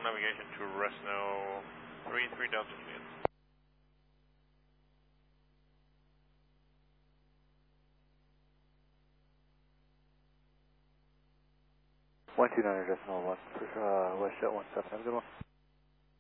navigation to Resno 33 Delta Juliet. 129 Decimal 1, West Jet 17, have a good one.